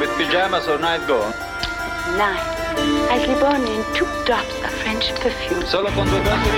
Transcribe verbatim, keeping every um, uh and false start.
with pajamas or night gown? Night. I sleep only in two drops of French perfume. Solo con due gocce